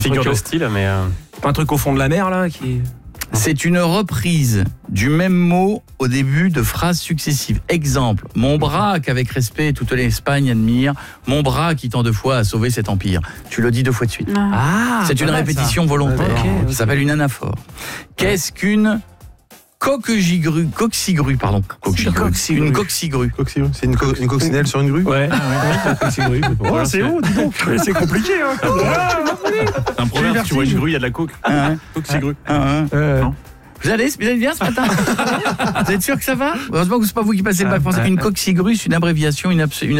Figure de style, mais... Pas un truc au fond de la mer, là, qui... C'est une reprise du même mot au début de phrases successives. Exemple, mon bras qu'avec respect toute l'Espagne admire, mon bras qui tant de fois a sauvé cet empire. Tu le dis 2 fois de suite. Ah, c'est une répétition volontaire. Okay. Ça s'appelle une anaphore. Qu'est-ce qu'une coccigru, pardon. Une coccigru. C'est une coccinelle sur une grue. Ouais. Coccigru. Oh, c'est haut, dis donc. C'est compliqué, hein. Un proverbe, si tu vois une grue, il y a de la coque. Coccigru. Non. Vous allez bien ce matin? Vous êtes sûr que ça va? Heureusement que c'est pas vous qui passez le bac français. Une coccigru, c'est une abréviation, une